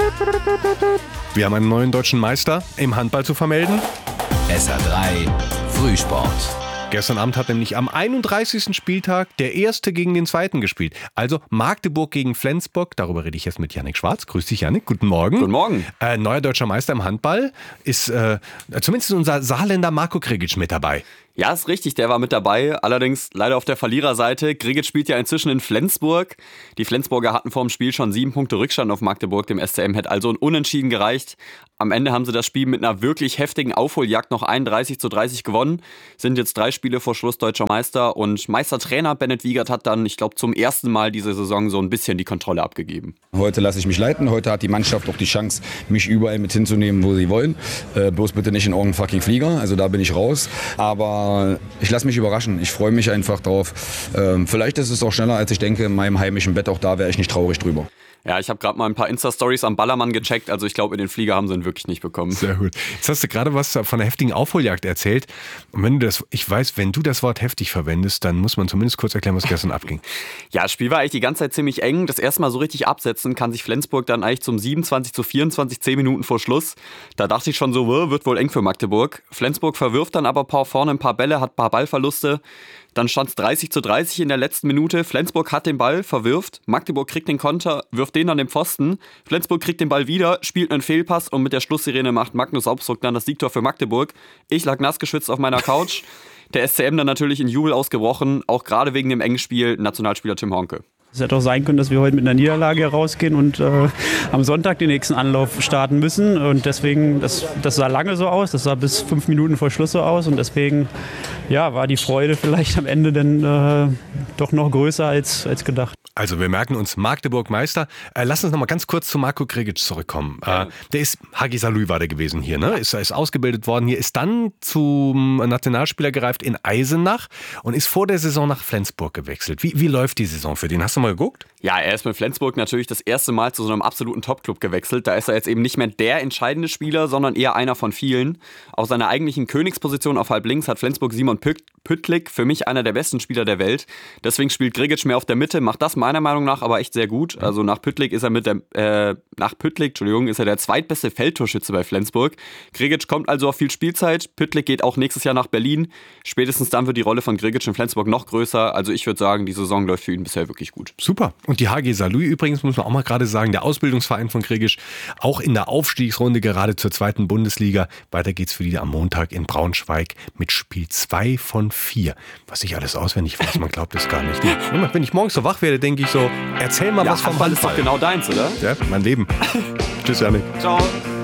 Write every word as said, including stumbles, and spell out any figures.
Wir haben einen neuen deutschen Meister im Handball zu vermelden. S R drei Frühsport. Gestern Abend hat nämlich am einunddreißigsten Spieltag der Erste gegen den Zweiten gespielt. Also Magdeburg gegen Flensburg. Darüber rede ich jetzt mit Yannick Schwarz. Grüß dich, Yannick. Guten Morgen. Guten Morgen. Äh, neuer deutscher Meister im Handball ist äh, zumindest unser Saarländer Marco Grigic mit dabei. Ja, ist richtig, der war mit dabei, allerdings leider auf der Verliererseite. Grigic spielt ja inzwischen in Flensburg. Die Flensburger hatten vor dem Spiel schon sieben Punkte Rückstand auf Magdeburg, dem S C M hätte also ein Unentschieden gereicht. Am Ende haben sie das Spiel mit einer wirklich heftigen Aufholjagd noch einunddreißig zu dreißig gewonnen, sind jetzt drei Spiele vor Schluss deutscher Meister und Meistertrainer Bennett Wiegert hat dann, ich glaube, zum ersten Mal diese Saison so ein bisschen die Kontrolle abgegeben. Heute lasse ich mich leiten, heute hat die Mannschaft auch die Chance, mich überall mit hinzunehmen, wo sie wollen. Äh, bloß bitte nicht in irgendeinen fucking Flieger, also da bin ich raus, aber ich lasse mich überraschen. Ich freue mich einfach drauf. Ähm, vielleicht ist es auch schneller, als ich denke. In meinem heimischen Bett, auch da wäre ich nicht traurig drüber. Ja, ich habe gerade mal ein paar Insta-Stories am Ballermann gecheckt. Also ich glaube, in den Flieger haben sie ihn wirklich nicht bekommen. Sehr gut. Jetzt hast du gerade was von der heftigen Aufholjagd erzählt. Und wenn du das, ich weiß, wenn du das Wort heftig verwendest, dann muss man zumindest kurz erklären, was gestern abging. Ja, das Spiel war eigentlich die ganze Zeit ziemlich eng. Das erste Mal so richtig absetzen kann sich Flensburg dann eigentlich zum siebenundzwanzig zu vierundzwanzig, zehn Minuten vor Schluss. Da dachte ich schon so, wird wohl eng für Magdeburg. Flensburg verwirft dann aber vorne ein paar Bälle, hat ein paar Ballverluste. Dann stand es dreißig zu dreißig in der letzten Minute. Flensburg hat den Ball, verwirft. Magdeburg kriegt den Konter, wirft den an den Pfosten. Flensburg kriegt den Ball wieder, spielt einen Fehlpass und mit der Schlusssirene macht Magnus Aubstruck dann das Siegtor für Magdeburg. Ich lag nass geschwitzt auf meiner Couch. Der S C M dann natürlich in Jubel ausgebrochen, auch gerade wegen dem engen Spiel, Nationalspieler Tim Honke. Es hätte auch sein können, dass wir heute mit einer Niederlage rausgehen und äh, am Sonntag den nächsten Anlauf starten müssen. Und deswegen, das, das sah lange so aus, das sah bis fünf Minuten vor Schluss so aus. Und deswegen ja, war die Freude vielleicht am Ende dann äh, doch noch größer als, als gedacht. Also wir merken uns Magdeburg Meister. Äh, lass uns noch mal ganz kurz zu Marco Grigic zurückkommen. Äh, der ist, Hagi Salou war der gewesen hier, ne? Ist, ist ausgebildet worden hier, ist dann zum Nationalspieler gereift in Eisenach und ist vor der Saison nach Flensburg gewechselt. Wie, wie läuft die Saison für den? Hast du mal geguckt? Ja, er ist mit Flensburg natürlich das erste Mal zu so einem absoluten Top-Club gewechselt. Da ist er jetzt eben nicht mehr der entscheidende Spieler, sondern eher einer von vielen. Auf seiner eigentlichen Königsposition auf halb links hat Flensburg Simon Püttlik, für mich einer der besten Spieler der Welt. Deswegen spielt Grigic mehr auf der Mitte, macht das meiner Meinung nach aber echt sehr gut. Also nach Püttlik ist er mit der äh, nach Püttlik, Entschuldigung, ist er der zweitbeste Feldtorschütze bei Flensburg. Grigic kommt also auf viel Spielzeit. Püttlik geht auch nächstes Jahr nach Berlin. Spätestens dann wird die Rolle von Grigic in Flensburg noch größer. Also ich würde sagen, die Saison läuft für ihn bisher wirklich gut. Super. Und die Hagi Salou übrigens, muss man auch mal gerade sagen, der Ausbildungsverein von Grigic, auch in der Aufstiegsrunde gerade zur zweiten Bundesliga. Weiter geht's für die am Montag in Braunschweig mit Spiel zwei von vier. Was ich alles auswendig weiß, man glaubt es gar nicht. Wenn ich morgens so wach werde, denke ich so, erzähl mal Ja, was vom Handball ist doch Handball. genau deins, oder? Ja, mein Leben. Tschüss, Yannick. Ciao.